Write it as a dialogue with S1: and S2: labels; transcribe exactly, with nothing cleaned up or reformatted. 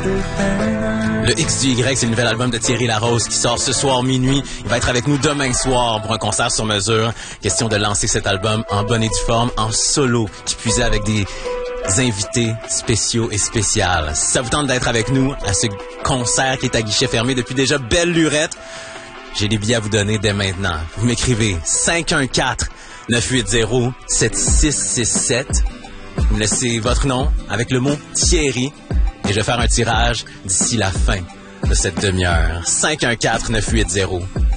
S1: Le X du Y, c'est le nouvel album de Thierry Larose qui sort ce soir minuit. Il va être avec nous demain soir pour un concert sur mesure. Question de lancer cet album en bonne et due forme, en solo, qui puisait avec des invités spéciaux et spéciales. Si ça vous tente d'être avec nous à ce concert qui est à guichet fermé depuis déjà belle lurette, j'ai des billets à vous donner dès maintenant. Vous m'écrivez cinq un quatre, neuf huit zéro, sept six six sept. Vous me laissez votre nom avec le mot Thierry et je vais faire un tirage d'ici la fin de cette demi-heure. cinq un quatre, neuf huit zéro,